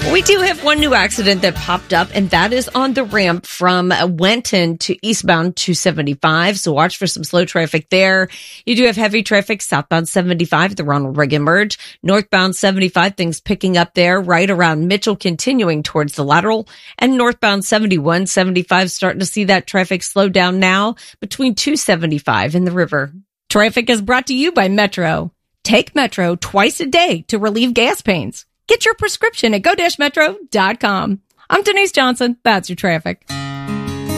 We do have one new accident that popped up, and that is on the ramp from Wenton to eastbound 275. So watch for some slow traffic there. You do have heavy traffic southbound 75, the Ronald Reagan merge. Northbound 75, things picking up there right around Mitchell, continuing towards the lateral. And northbound 71, 75, starting to see that traffic slow down now between 275 and the river. Traffic is brought to you by Metro. Take Metro twice a day to relieve gas pains. Get your prescription at go-metro.com. I'm Denise Johnson. That's your traffic.